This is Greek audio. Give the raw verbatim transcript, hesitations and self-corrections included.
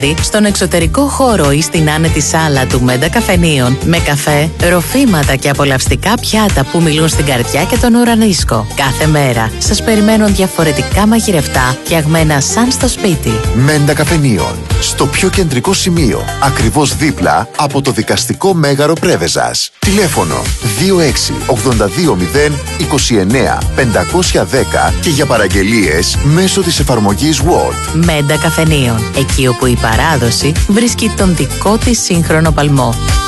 στον εξωτερικό χώρο ή στην άνετη σάλα του Μέντα Καφενείων με καφέ, ροφήματα και απολαυστικά πιάτα που μιλούν στην καρδιά και τον ουρανίσκο. Κάθε μέρα σας περιμένουν διαφορετικά μαγειρευτά φτιαγμένα σαν στο σπίτι. Μέντα Καφενείων, στο πιο κεντρικό σημείο, ακριβώς δίπλα από το δικαστικό μέγαρο Πρέβεζας. Τηλέφωνο δύο έξι ογδόντα δύο μηδέν είκοσι εννέα πεντακόσια δέκα και για παραγγελίες μέσω της εφαρμογής Word. Μέντα Καφενείων, εκεί όπου η παράδοση βρίσκει τον δικό της σύγχρονο παλμό.